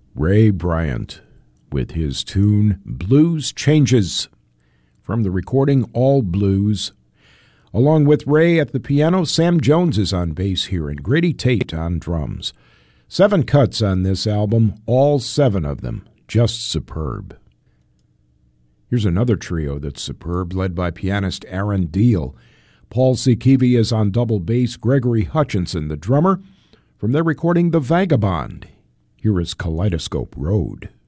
Ray Bryant with his tune Blues Changes from the recording All Blues. Along with Ray at the piano, Sam Jones is on bass here and Grady Tate on drums. 7 cuts on this album, all 7 of them just superb. Here's another trio that's superb, led by pianist Aaron Deal. Paul Sikivi is on double bass, Gregory Hutchinson, the drummer, from their recording The Vagabond. Here is Kaleidoscope Road.